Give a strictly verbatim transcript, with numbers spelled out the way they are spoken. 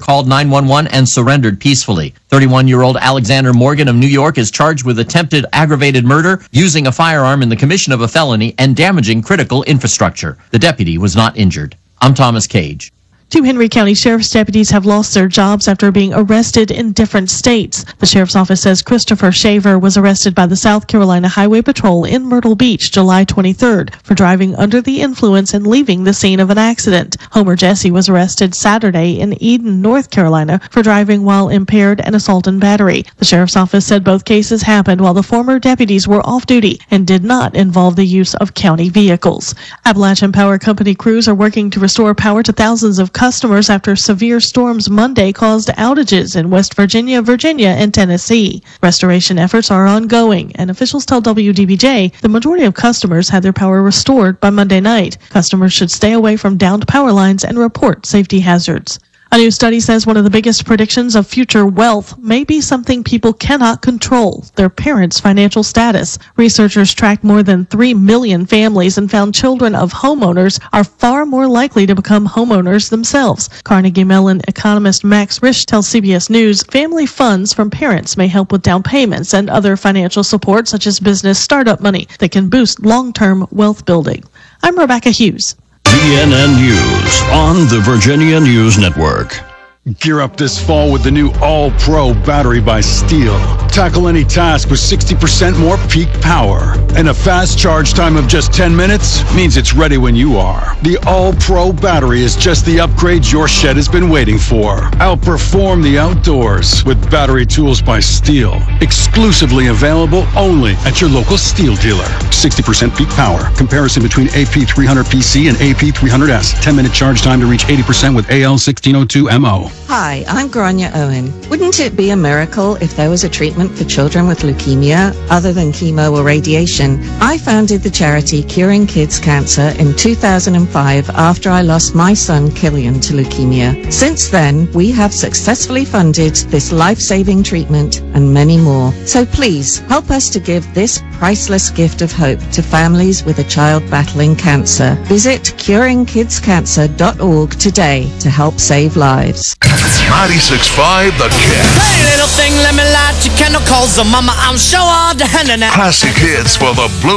called nine one one and surrendered peacefully. thirty-one-year-old Alexander Morgan of New York is charged with attempted aggravated murder, using a firearm in the commission of a felony, and damaging critical infrastructure. The deputy was not injured. I'm Thomas Cage. Two Henry County Sheriff's deputies have lost their jobs after being arrested in different states. The Sheriff's Office says Christopher Shaver was arrested by the South Carolina Highway Patrol in Myrtle Beach July twenty-third for driving under the influence and leaving the scene of an accident. Homer Jesse was arrested Saturday in Eden, North Carolina for driving while impaired and assault and battery. The Sheriff's Office said both cases happened while the former deputies were off duty and did not involve the use of county vehicles. Appalachian Power Company crews are working to restore power to thousands of customers after severe storms Monday caused outages in West Virginia, Virginia, and Tennessee. Restoration efforts are ongoing, and officials tell W D B J the majority of customers had their power restored by Monday night. Customers should stay away from downed power lines and report safety hazards. A new study says one of the biggest predictions of future wealth may be something people cannot control, their parents' financial status. Researchers tracked more than three million families and found children of homeowners are far more likely to become homeowners themselves. Carnegie Mellon economist Max Risch tells C B S News family funds from parents may help with down payments and other financial support such as business startup money that can boost long-term wealth building. I'm Rebecca Hughes. V N N News on the Virginia News Network. Gear up this fall with the new All-Pro battery by Steel. Tackle any task with sixty percent more peak power. And a fast charge time of just ten minutes means it's ready when you are. The All-Pro battery is just the upgrade your shed has been waiting for. Outperform the outdoors with battery tools by Steel. Exclusively available only at your local Steel dealer. sixty percent peak power. Comparison between A P three hundred P C and A P three hundred S. ten minute charge time to reach eighty percent with A L sixteen oh two M O. Hi, I'm Grania Owen. Wouldn't it be a miracle if there was a treatment for children with leukemia other than chemo or radiation? I founded the charity Curing Kids Cancer in two thousand five after I lost my son Killian to leukemia. Since then, we have successfully funded this life-saving treatment and many more. So please, help us to give this priceless gift of hope to families with a child battling cancer. Visit curing kids cancer dot org today to help save lives. ninety-six point five The Kid. Hey, little thing, let me light your candle, cause the mama, I'm sure all the hand in that. Classic hits for the Blue